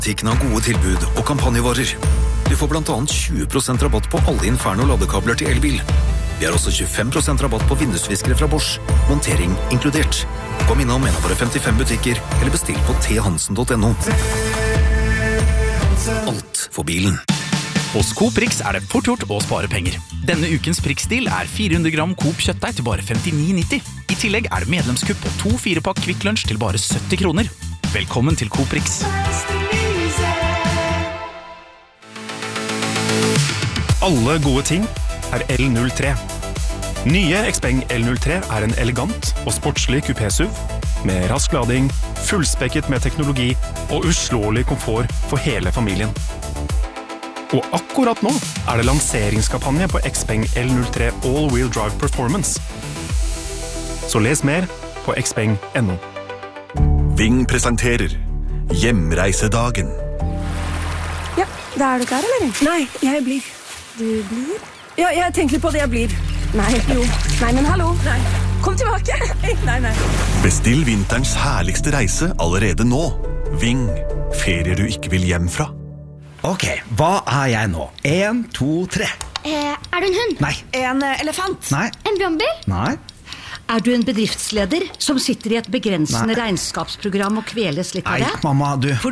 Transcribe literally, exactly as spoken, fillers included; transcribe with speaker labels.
Speaker 1: Butikken har gode tilbud og kampanjevarer. Du får blant annet tjue prosent rabatt på alle Inferno ladekabler til elbil. Vi har også tjuefem prosent rabatt på vindusviskere fra Bosch. Montering inkludert. Kom innom en av våre femtifem butikker, eller bestill på t hansen punktum no. Alt for bilen.
Speaker 2: Hos Coop Rix er det fort gjort å spare penger. Denne ukens Prix-stil er fire hundre gram Coop kjøttdeig til bare femtini nitti. I tillegg er det medlemskupp på to fire-pakk Kvikk Lunsj til bare sytti kroner. Velkommen til Coop Rix.
Speaker 3: Alle gode ting er L null tre. Nye Xpeng L null tre er en elegant og sportslig kupé-S U V med rask lading, fullspekket med teknologi og uslåelig komfort for hele familien. Og akkurat nå er det lanseringskampanje på Xpeng L null tre All-Wheel Drive Performance. Så les mer på xpeng punktum no.
Speaker 4: Ving presenterer Hjemreisedagen.
Speaker 5: Ja, da er du klar, eller? Nei, jeg blir. Du blir? Ja, jeg tenker litt på det jeg blir. Nei, jo. Nei, men hallo. Nei. Kom tilbake. Nei, nei.
Speaker 4: Bestill vinterens herligste reise allerede nå. Ving, ferier du ikke vil hjem fra.
Speaker 6: Ok, hva er jeg nå? En, to, tre.
Speaker 7: Eh, er du en hund?
Speaker 6: Nei.
Speaker 5: En uh, elefant?
Speaker 6: Nei.
Speaker 7: En brannbil?
Speaker 6: Nei.
Speaker 8: Er du en bedriftsleder som sitter i et begrensende
Speaker 6: Nei.
Speaker 8: regnskapsprogram og kveles litt av
Speaker 6: Nei,
Speaker 8: det?
Speaker 6: mamma, du.